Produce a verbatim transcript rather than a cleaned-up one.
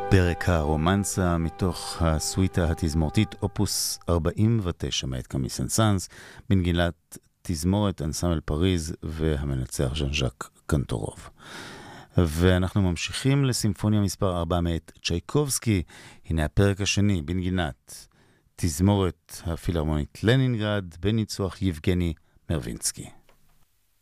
פרק הרומנסה מתוך הסוויטה התזמורתית אופוס ארבעים ותשע מאת קאמי סן-סאנס, בנגילת תזמורת אנסמבל פריז והמנצח ז'אן ז'אק קנטורוב. ואנחנו ממשיכים לסימפוניה מספר ארבע מאת צ'ייקובסקי. הנה הפרק השני בנגינת תזמורת הפילהרמונית לנינגרד בניצוח יבגני מרווינסקי.